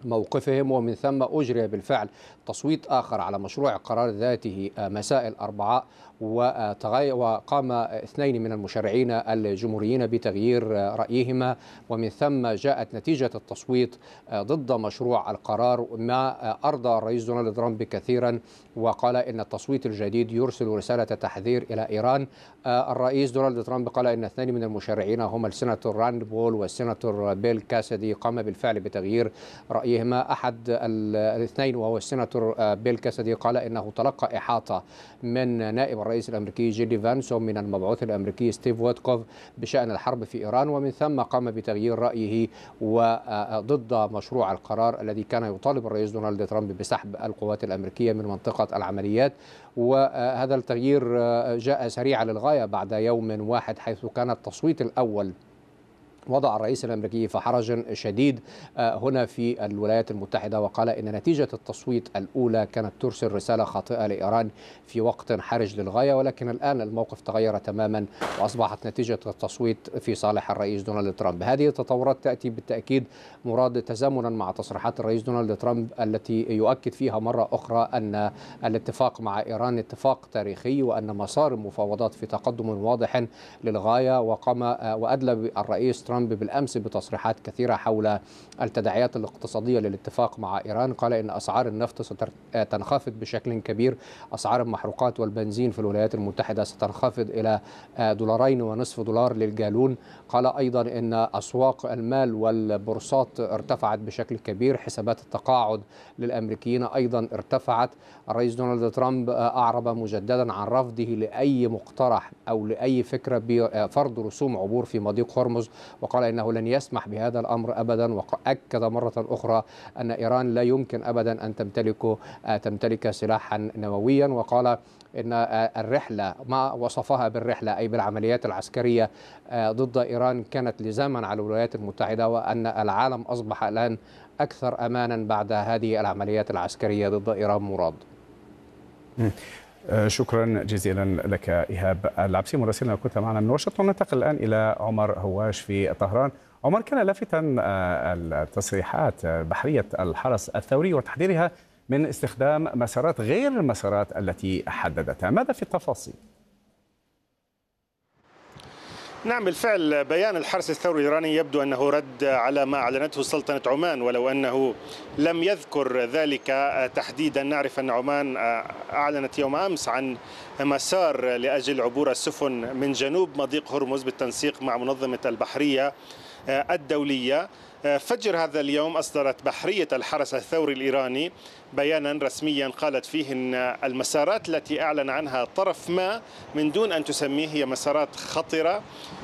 موقفهم، ومن ثم أجري بالفعل تصويت آخر على مشروع القرار ذاته مساء الأربعاء، وقام اثنين من المشرعين الجمهوريين بتغيير رأيهما، ومن ثم جاءت نتيجة التصويت ضد مشروع القرار، ما أرضى الرئيس دونالد ترامب كثيرا، وقال إن التصويت الجديد يرسل رسالة تحذير إلى إيران. الرئيس دونالد ترامب قال إن اثنين من المشرعين هما السيناتور راند بول والسيناتور بيل كاسدي قام بالفعل بتغيير رأيهما. أحد الاثنين وهو السيناتور بيل كاسدي قال إنه تلقى إحاطة من نائب الرئيس الأمريكي جيدي فانس ومن المبعوث الأمريكي ستيف ويتكوف بشأن الحرب في إيران، ومن ثم قام بتغيير رأيه وضد مشروع القرار الذي كان يطالب الرئيس دونالد ترامب بسحب القوات الأمريكية من منطقة العمليات. وهذا التغيير جاء سريعا للغاية بعد يوم واحد، حيث كان التصويت الأول وضع الرئيس الأمريكي في حرج شديد هنا في الولايات المتحدة، وقال إن نتيجة التصويت الأولى كانت ترسل رسالة خاطئة لإيران في وقت حرج للغاية، ولكن الآن الموقف تغير تماما وأصبحت نتيجة التصويت في صالح الرئيس دونالد ترامب. هذه التطورات تأتي بالتأكيد مراد تزامنا مع تصريحات الرئيس دونالد ترامب التي يؤكد فيها مرة أخرى أن الاتفاق مع إيران اتفاق تاريخي، وأن مسار المفاوضات في تقدم واضح للغاية. وأدلى الرئيس ترامب بالأمس بتصريحات كثيرة حول التداعيات الاقتصادية للاتفاق مع إيران. قال إن أسعار النفط ستنخفض بشكل كبير، أسعار المحروقات والبنزين في الولايات المتحدة ستنخفض إلى $2.50 للجالون. قال أيضا إن أسواق المال والبورصات ارتفعت بشكل كبير، حسابات التقاعد للأمريكيين أيضا ارتفعت. الرئيس دونالد ترامب أعرب مجددا عن رفضه لأي مقترح أو لأي فكرة بفرض رسوم عبور في مضيق هرمز، وقال إنه لن يسمح بهذا الأمر أبدا، وأكد مرة أخرى أن إيران لا يمكن أبدا أن تمتلك سلاحا نوويا. وقال إن الرحلة ما وصفها بالرحلة أي بالعمليات العسكرية ضد إيران كانت لزاما على الولايات المتحدة، وأن العالم أصبح الآن أكثر أمانا بعد هذه العمليات العسكرية ضد إيران. مراد. شكرا جزيلا لك إيهاب العبسي مراسلنا كنت معنا من واشنطن. ننتقل الآن إلى عمر هواش في طهران. عمر، كان لافتا التصريحات بحرية الحرس الثوري وتحذيرها من استخدام مسارات غير المسارات التي حددتها، ماذا في التفاصيل؟ نعم، بالفعل بيان الحرس الثوري الإيراني يبدو أنه رد على ما أعلنته سلطنة عمان، ولو أنه لم يذكر ذلك تحديدا. نعرف أن عمان أعلنت يوم أمس عن مسار لأجل عبور السفن من جنوب مضيق هرمز بالتنسيق مع منظمة البحرية الدولية. فجر هذا اليوم أصدرت بحرية الحرس الثوري الإيراني بيانا رسميا قالت فيه أن المسارات التي أعلن عنها طرف ما من دون أن تسميه هي مسارات خطرة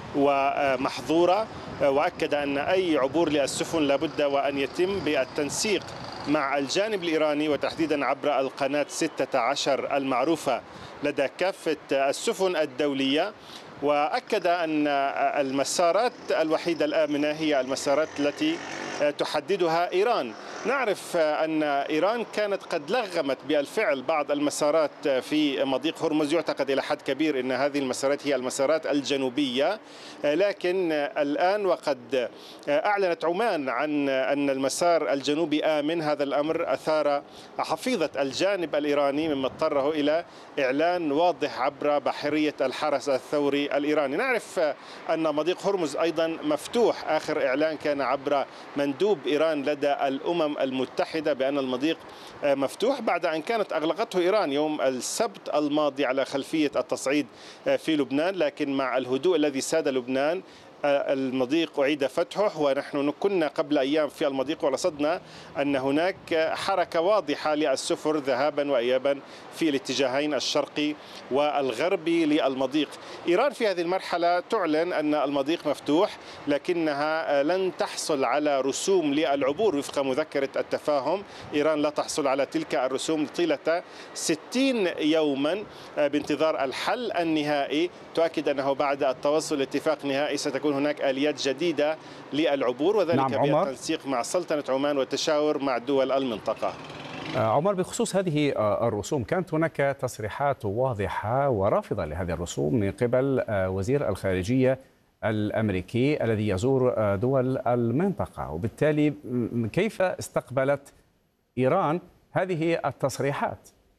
ومحظورة، وأكد أن أي عبور للسفن لابد وأن يتم بالتنسيق مع الجانب الإيراني، وتحديدا عبر القناة 16 المعروفة لدى كافة السفن الدولية. وأكد أن المسارات الوحيدة الآمنة هي المسارات التي تحددها إيران. نعرف أن إيران كانت قد لغمت بالفعل بعض المسارات في مضيق هرمز، يعتقد إلى حد كبير أن هذه المسارات هي المسارات الجنوبية، لكن الآن وقد أعلنت عمان عن أن المسار الجنوبي آمن. هذا الأمر أثار حفيظة الجانب الإيراني مما اضطره إلى إعلان واضح عبر بحرية الحرس الثوري الإيراني. نعرف أن مضيق هرمز أيضا مفتوح، آخر إعلان كان عبر مندوب إيران لدى الأمم المتحدة بأن المضيق مفتوح بعد أن كانت أغلقته إيران يوم السبت الماضي على خلفية التصعيد في لبنان، لكن مع الهدوء الذي ساد لبنان المضيق أعيد فتحه. ونحن كنا قبل أيام في المضيق ورصدنا أن هناك حركة واضحة للسفر ذهابا وإيابا في الاتجاهين الشرقي والغربي للمضيق. إيران في هذه المرحلة تعلن أن المضيق مفتوح، لكنها لن تحصل على رسوم للعبور وفق مذكرة التفاهم. إيران لا تحصل على تلك الرسوم طيلة 60 يوما بانتظار الحل النهائي. تؤكد أنه بعد التوصل لاتفاق نهائي ستكون هناك آليات جديدة للعبور، وذلك بالتنسيق مع سلطنة عمان والتشاور مع دول المنطقة. عمر، بخصوص هذه الرسوم كانت هناك تصريحات واضحة ورافضة لهذه الرسوم من قبل وزير الخارجية الأمريكي الذي يزور دول المنطقة، وبالتالي كيف استقبلت إيران هذه التصريحات؟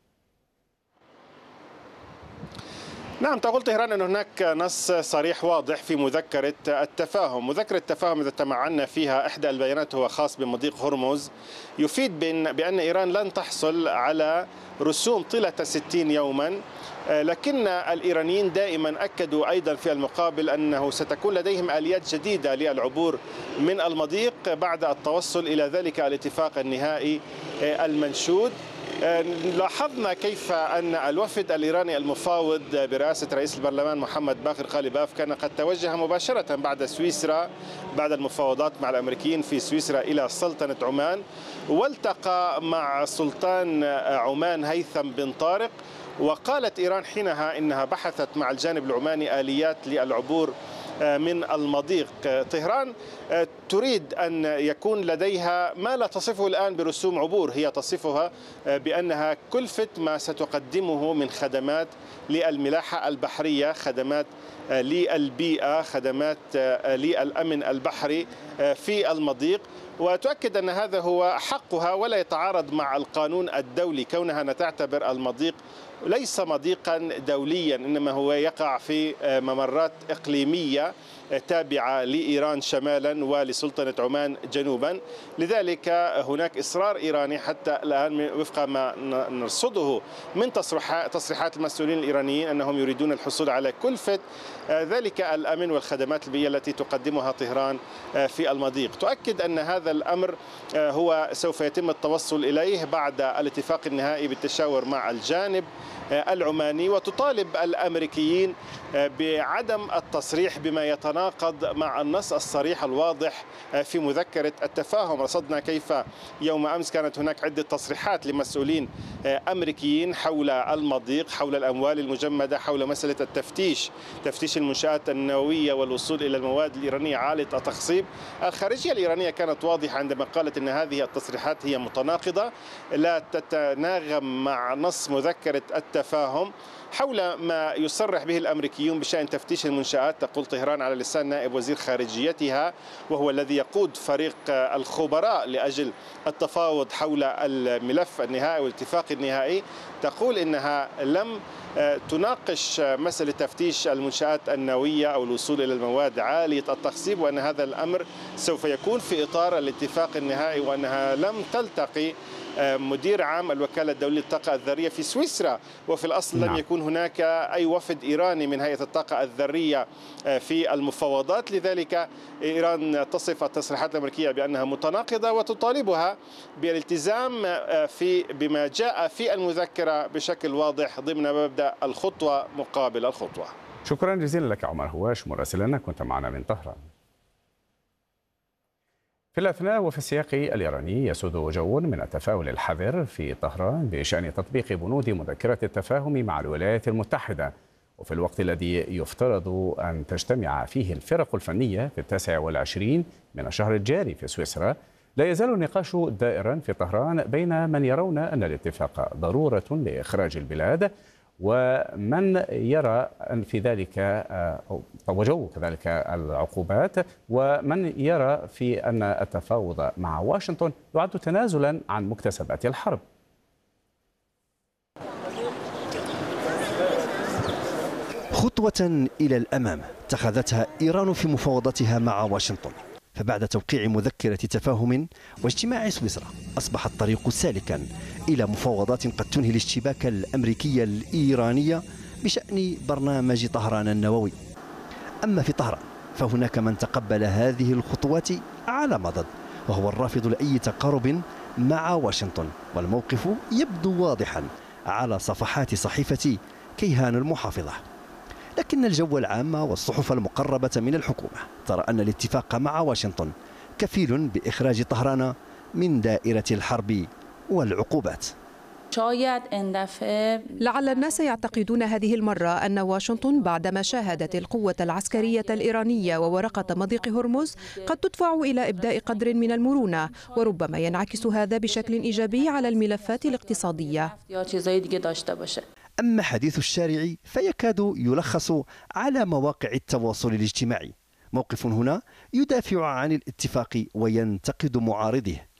نعم، تقول طهران أن هناك نص صريح واضح في مذكرة التفاهم. مذكرة التفاهم إذا تمعنا فيها إحدى البيانات هو خاص بمضيق هرمز، يفيد بأن إيران لن تحصل على رسوم طيلة 60 يوما، لكن الإيرانيين دائما أكدوا أيضا في المقابل أنه ستكون لديهم آليات جديدة للعبور من المضيق بعد التوصل إلى ذلك الاتفاق النهائي المنشود. لاحظنا كيف أن الوفد الإيراني المفاوض برئاسة رئيس البرلمان محمد باقر غالباف كان قد توجه مباشرة بعد سويسرا، بعد المفاوضات مع الأمريكيين في سويسرا، إلى سلطنة عمان، والتقى مع سلطان عمان هيثم بن طارق. وقالت إيران حينها إنها بحثت مع الجانب العماني آليات للعبور من المضيق. طهران تريد أن يكون لديها ما لا تصفه الآن برسوم عبور، هي تصفها بأنها كلفة ما ستقدمه من خدمات للملاحة البحرية، خدمات للبيئة، خدمات للأمن البحري في المضيق، وتؤكد أن هذا هو حقها ولا يتعارض مع القانون الدولي، كونها تعتبر المضيق ليس مضيقا دوليا، إنما هو يقع في ممرات إقليمية تابعة لإيران شمالا ولسلطنة عمان جنوبا. لذلك هناك إصرار إيراني حتى الآن وفق ما نرصده من تصريحات المسؤولين الإيرانيين أنهم يريدون الحصول على كلفة ذلك الأمن والخدمات البيئية التي تقدمها طهران في المضيق. تؤكد أن هذا الأمر هو سوف يتم التوصل إليه بعد الاتفاق النهائي بالتشاور مع الجانب العماني، وتطالب الأمريكيين بعدم التصريح بما يتناقض مع النص الصريح الواضح في مذكرة التفاهم. رصدنا كيف يوم أمس كانت هناك عدة تصريحات لمسؤولين أمريكيين حول المضيق، حول الأموال المجمدة، حول مسألة تفتيش المنشآت النووية والوصول إلى المواد الإيرانية عالية التخصيب. الخارجية الإيرانية كانت واضحة عندما قالت أن هذه التصريحات هي متناقضة، لا تتناغم مع نص مذكرة التفاهم حول ما يصرح به الأمريكيون بشأن تفتيش المنشآت. تقول طهران على لسان نائب وزير خارجيتها وهو الذي يقود فريق الخبراء لأجل التفاوض حول الملف النهائي والاتفاق النهائي، تقول إنها لم تناقش مسألة تفتيش المنشآت النووية أو الوصول إلى المواد عالية التخصيب، وأن هذا الأمر سوف يكون في إطار الاتفاق النهائي، وأنها لم تلتقي مدير عام الوكالة الدولية للطاقة الذرية في سويسرا، وفي الأصل لم يكون هناك أي وفد إيراني من هيئة الطاقة الذرية في المفاوضات. لذلك إيران تصف التصريحات الأمريكية بأنها متناقضة وتطالبها بالالتزام بما جاء في المذكرة بشكل واضح ضمن مبدأ الخطوة مقابل الخطوة. شكرا جزيلا لك عمر هواش مراسلنا، كنت معنا من طهران. في الأثناء وفي السياق الإيراني يسود جو من التفاؤل الحذر في طهران بشأن تطبيق بنود مذكرة التفاهم مع الولايات المتحدة، وفي الوقت الذي يفترض أن تجتمع فيه الفرق الفنية في 29 من الشهر الجاري في سويسرا، لا يزال النقاش دائرا في طهران بين من يرون أن الاتفاق ضرورة لإخراج البلاد، ومن يرى أن في ذلك وجو كذلك العقوبات، ومن يرى في أن التفاوض مع واشنطن يعد تنازلا عن مكتسبات الحرب. خطوة إلى الأمام اتخذتها إيران في مفاوضاتها مع واشنطن، فبعد توقيع مذكرة تفاهم واجتماع سويسرا أصبح الطريق سالكا إلى مفاوضات قد تنهي الاشتباك الأمريكي الإيراني بشأن برنامج طهران النووي. أما في طهران فهناك من تقبل هذه الخطوات على مضض، وهو الرافض لأي تقارب مع واشنطن، والموقف يبدو واضحا على صفحات صحيفة كيهان المحافظة. لكن الجو العام والصحف المقربة من الحكومة ترى أن الاتفاق مع واشنطن كفيل بإخراج طهران من دائرة الحرب والعقوبات. لعل الناس يعتقدون هذه المرة أن واشنطن بعدما شاهدت القوة العسكرية الإيرانية وورقة مضيق هرمز قد تدفع إلى إبداء قدر من المرونة، وربما ينعكس هذا بشكل إيجابي على الملفات الاقتصادية. أما حديث الشارع فيكاد يلخص على مواقع التواصل الاجتماعي، موقف هنا يدافع عن الاتفاق وينتقد معارضه.